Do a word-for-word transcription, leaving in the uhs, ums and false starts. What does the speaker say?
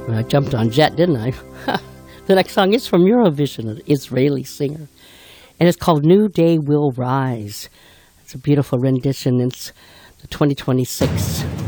I jumped on Jet, didn't I? The next song is from Eurovision, an Israeli singer. And it's called New Day Will Rise. It's a beautiful rendition. It's the twenty twenty-six